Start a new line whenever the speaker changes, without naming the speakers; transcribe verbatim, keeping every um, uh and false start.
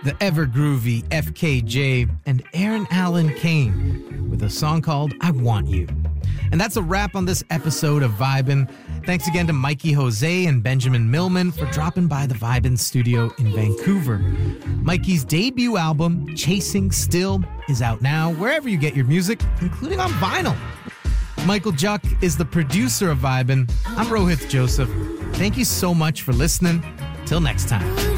the ever groovy F K J, and Aaron Allen Kane with a song called I Want You. And that's a wrap on this episode of Vibin'. Thanks again to Mikey Jose and Benjamin Millman for dropping by the Vibin' studio in Vancouver. Mikey's debut album, Chasing Still, is out now wherever you get your music, including on vinyl. Michael Juck is the producer of Vibin'. I'm Rohith Joseph. Thank you so much for listening. Till next time.